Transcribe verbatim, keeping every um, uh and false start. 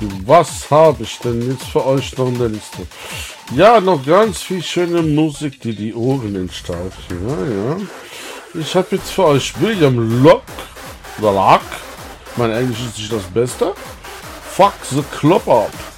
Was habe ich denn jetzt für euch noch in der Liste? Ja, noch ganz viel schöne Musik, die die Ohren entsteifen. Ja, ja. Ich habe jetzt für euch William Lock, oder Luck, mein Englisch ist nicht das Beste. Fuck the Club Up.